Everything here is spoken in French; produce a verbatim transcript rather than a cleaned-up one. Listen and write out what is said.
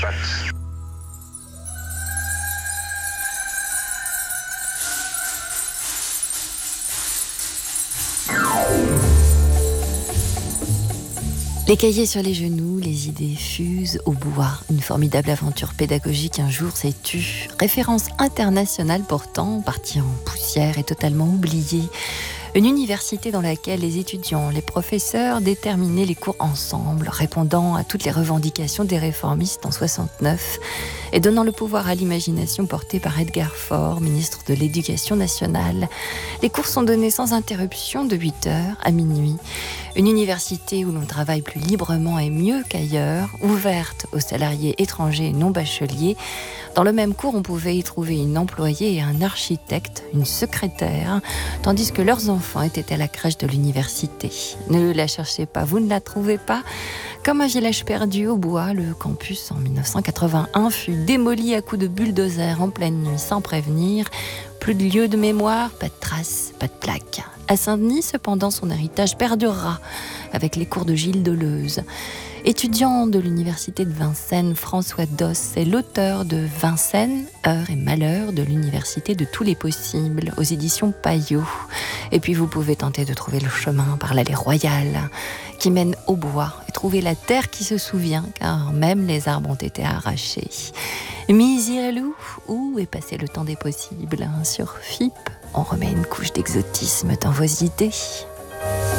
Les cahiers sur les genoux, les idées fusent au bois. Une formidable aventure pédagogique un jour s'est tue. Référence internationale pourtant, partie en poussière et totalement oubliée. Une université dans laquelle les étudiants, les professeurs déterminaient les cours ensemble, répondant à toutes les revendications des réformistes en soixante-neuf et donnant le pouvoir à l'imagination portée par Edgar Faure, ministre de l'Éducation nationale. Les cours sont donnés sans interruption de huit heures à minuit. Une université où l'on travaille plus librement et mieux qu'ailleurs, ouverte aux salariés étrangers et non bacheliers. Dans le même cours, on pouvait y trouver une employée et un architecte, une secrétaire, tandis que leurs enfants étaient à la crèche de l'université. Ne la cherchez pas, vous ne la trouvez pas. Comme un village perdu au bois, le campus en dix-neuf cent quatre-vingt-un fut démoli à coups de bulldozer en pleine nuit sans prévenir. Plus de lieu de mémoire, pas de traces, pas de plaques. À Saint-Denis, cependant, son héritage perdurera avec les cours de Gilles Deleuze. Étudiant de l'université de Vincennes, François Doss est l'auteur de Vincennes, Heures et malheurs de l'université de tous les possibles, aux éditions Payot. Et puis vous pouvez tenter de trouver le chemin par l'allée royale qui mène au bois et trouver la terre qui se souvient, car même les arbres ont été arrachés. Misirez-loup, où est passé le temps des possibles? Sur F I P, on remet une couche d'exotisme dans vos idées.